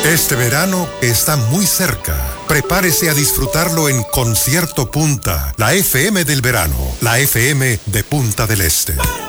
Este verano está muy cerca. Prepárese a disfrutarlo en Concierto Punta, la FM del verano, la FM de Punta del Este.